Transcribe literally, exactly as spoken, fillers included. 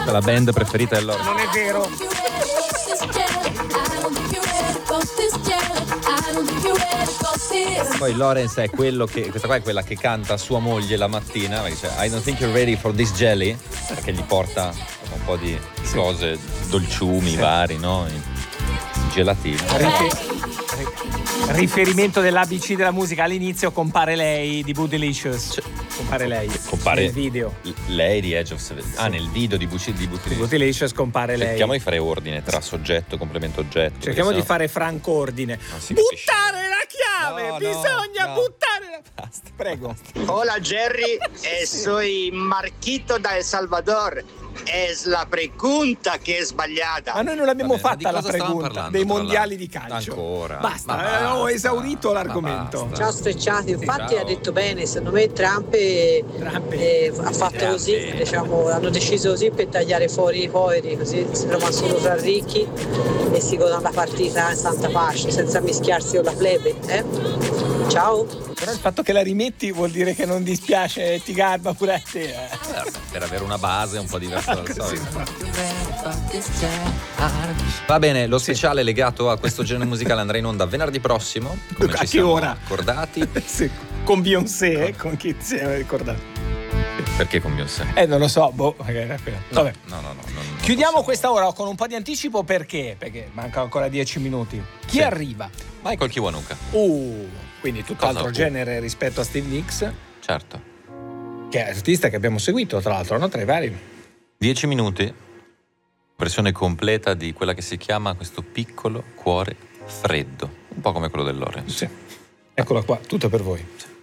Questa è la band preferita del Lorenz. Non è vero. Poi Lorenz è quello che, questa qua è quella che canta a sua moglie la mattina, perché dice I don't think you're ready for this jelly, perché gli porta un po' di cose, dolciumi Sì. vari, no? Gelatino. Rife- riferimento dell'A B C della musica all'inizio, compare lei di Bootylicious. Cioè, compare lei compare nel video l- lei di Edge of Seven. Ah, nel video di Bucci di di Bootylicious. Bootylicious compare lei. Cerchiamo di fare ordine tra soggetto e complemento oggetto. Cerchiamo di perché fare franco ordine. Non si Buttare la chiave, No, no, bisogna no. buttare la... Basta. Prego. Hola Jerry, eh, soy Marquito da El Salvador. Es la pregunta che è sbagliata. Ma noi non l'abbiamo Vabbè, ma di fatta la cosa stavamo pregunta parlando, dei tra mondiali l'altro? di calcio. Ancora? Basta, Ma eh, basta, ho esaurito ma l'argomento. basta. Ciao strecciati, infatti Ciao. ha detto bene, secondo me Trump, eh, Trump. eh, ha fatto Trump. così, diciamo, hanno deciso così per tagliare fuori i poveri, così si trovano solo fra ricchi e si godono la partita in santa pace, senza mischiarsi con la plebe. Eh? Ciao! Però il fatto che la rimetti vuol dire che non dispiace e ti garba pure a te. Eh. Per avere una base un po' diversa dal Sì, solito. Va bene, lo speciale legato a questo genere musicale andrà in onda venerdì prossimo. Come A ci che siamo ora? accordati. Sì, con Beyoncé, con chi si è ricordato? Perché con Beyoncé? Eh, non lo so, boh, magari era quello. Vabbè. No, no, no. non- non Chiudiamo possiamo. questa ora con un po' di anticipo perché? Perché mancano ancora dieci minuti. Chi Sì. arriva? Michael Kiwanuka. Uh, quindi tutt'altro Cosa? genere rispetto a Steve Nicks, Certo. che è artista che abbiamo seguito, tra l'altro, no? Tra i vari. Dieci minuti. Versione completa di quella che si chiama questo piccolo cuore freddo. Un po' come quello del Lorenz. Sì. Eccola qua, tutto per voi.